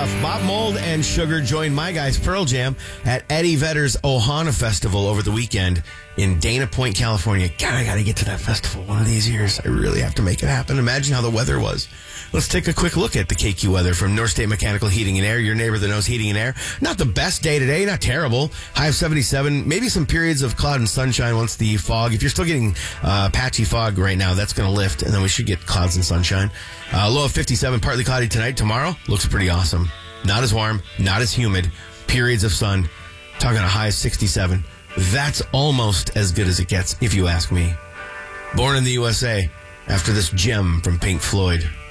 stuff. Bob Mould and Sugar joined my guys Pearl Jam at Eddie Vedder's Ohana Festival over the weekend in Dana Point, California. God, I got to get to that festival one of these years. I really have to make it happen. Imagine how the weather was. Let's take a quick look at the KQ weather from North State Mechanical Heating and Air, your neighbor that knows heating and air. Not the best day today, not terrible. High of 77, maybe some periods of cloud and sunshine once the fog. If you're still getting patchy fog right now, that's going to lift, and then we should get clouds and sunshine. Low of 57, partly cloudy tonight. Tomorrow looks pretty awesome. Not as warm, not as humid. Periods of sun. Talking a high of 67. That's almost as good as it gets, if you ask me. Born in the USA, after this gem from Pink Floyd.